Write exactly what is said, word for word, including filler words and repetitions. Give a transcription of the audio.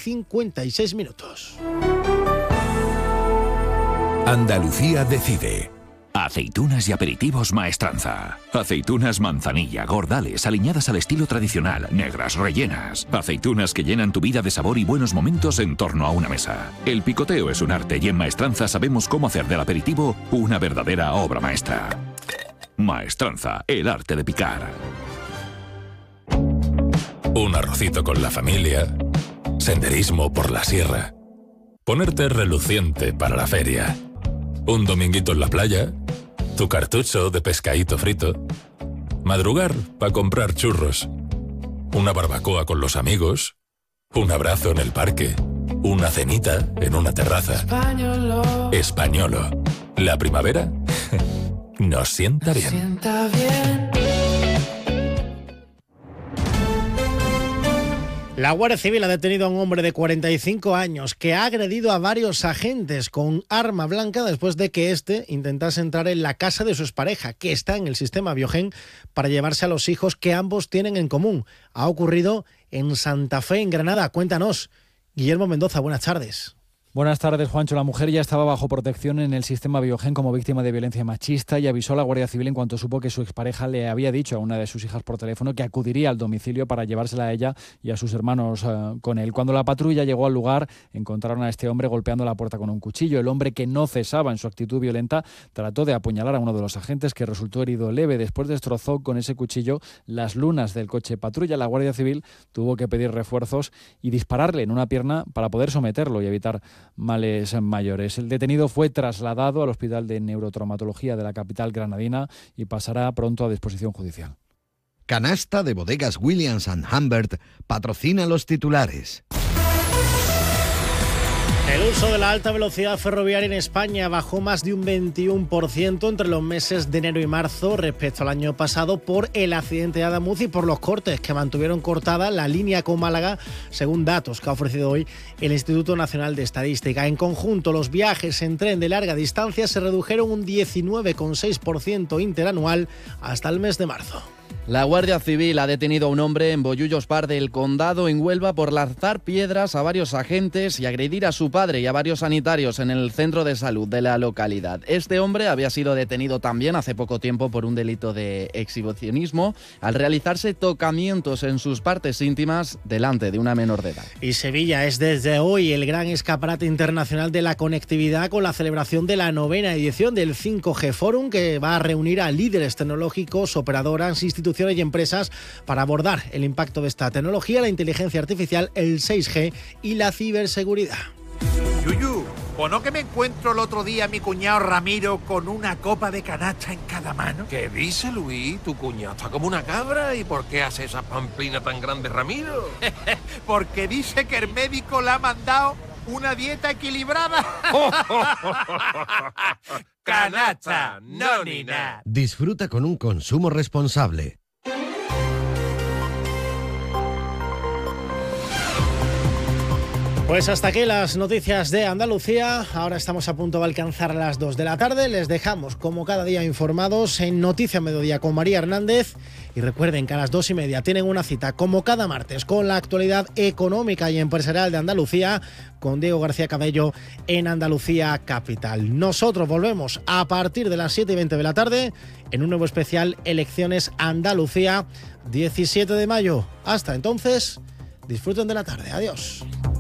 cincuenta y seis minutos. Andalucía decide. Aceitunas y aperitivos Maestranza. Aceitunas manzanilla, gordales, aliñadas al estilo tradicional, negras, rellenas. Aceitunas que llenan tu vida de sabor y buenos momentos en torno a una mesa. El picoteo es un arte y en Maestranza sabemos cómo hacer del aperitivo una verdadera obra maestra. Maestranza, el arte de picar. Un arrocito con la familia. Senderismo por la sierra. Ponerte reluciente para la feria. Un dominguito en la playa, tu cartucho de pescadito frito, madrugar para comprar churros, una barbacoa con los amigos, un abrazo en el parque, una cenita en una terraza. Españolo. Españolo. La primavera nos sienta bien. Nos sienta bien. La Guardia Civil ha detenido a un hombre de cuarenta y cinco años que ha agredido a varios agentes con arma blanca después de que éste intentase entrar en la casa de su expareja, que está en el sistema Biogen, para llevarse a los hijos que ambos tienen en común. Ha ocurrido en Santa Fe, en Granada. Cuéntanos, Guillermo Mendoza, buenas tardes. Buenas tardes, Juancho. La mujer ya estaba bajo protección en el sistema Biogen como víctima de violencia machista y avisó a la Guardia Civil en cuanto supo que su expareja le había dicho a una de sus hijas por teléfono que acudiría al domicilio para llevársela a ella y a sus hermanos uh, con él. Cuando la patrulla llegó al lugar, encontraron a este hombre golpeando la puerta con un cuchillo. El hombre, que no cesaba en su actitud violenta, trató de apuñalar a uno de los agentes, que resultó herido leve. Después destrozó con ese cuchillo las lunas del coche patrulla. La Guardia Civil tuvo que pedir refuerzos y dispararle en una pierna para poder someterlo y evitar males mayores. El detenido fue trasladado al Hospital de Neurotraumatología de la capital granadina y pasará pronto a disposición judicial. Canasta de Bodegas Williams and Humbert patrocina los titulares. El uso de la alta velocidad ferroviaria en España bajó más de un veintiuno por ciento entre los meses de enero y marzo respecto al año pasado por el accidente de Adamuz y por los cortes que mantuvieron cortada la línea con Málaga, según datos que ha ofrecido hoy el Instituto Nacional de Estadística. En conjunto, los viajes en tren de larga distancia se redujeron un diecinueve coma seis por ciento interanual hasta el mes de marzo. La Guardia Civil ha detenido a un hombre en Bollullos Par del Condado, en Huelva, por lanzar piedras a varios agentes y agredir a su padre y a varios sanitarios en el centro de salud de la localidad. Este hombre había sido detenido también hace poco tiempo por un delito de exhibicionismo al realizarse tocamientos en sus partes íntimas delante de una menor de edad. Y Sevilla es desde hoy el gran escaparate internacional de la conectividad, con la celebración de la novena edición del cinco G Forum, que va a reunir a líderes tecnológicos, operadoras, instituciones y empresas para abordar el impacto de esta tecnología, la inteligencia artificial, el seis G y la ciberseguridad. Yuyu, ¿o no que me encuentro el otro día a mi cuñado Ramiro con una copa de canasta en cada mano? ¿Qué dice, Luis? Tu cuñado está como una cabra. ¿Y por qué hace esa pamplina tan grande, Ramiro? Porque dice que el médico le ha mandado una dieta equilibrada. Canasta, no ni nada. Disfruta con un consumo responsable. Pues hasta aquí las noticias de Andalucía. Ahora estamos a punto de alcanzar las dos de la tarde. Les dejamos, como cada día, informados en Noticia Mediodía con María Hernández. Y recuerden que a las dos y media tienen una cita, como cada martes, con la actualidad económica y empresarial de Andalucía, con Diego García Cabello en Andalucía Capital. Nosotros volvemos a partir de las siete y veinte de la tarde en un nuevo especial Elecciones Andalucía, diecisiete de mayo. Hasta entonces, disfruten de la tarde. Adiós.